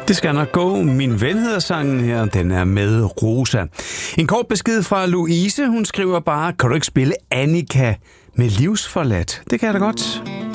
Det skal nok gå. Min ven hedder sangen her, den er med Rosa. En kort besked fra Louise, hun skriver bare, kan du ikke spille Annika med Livsforladt? Det kan jeg da godt.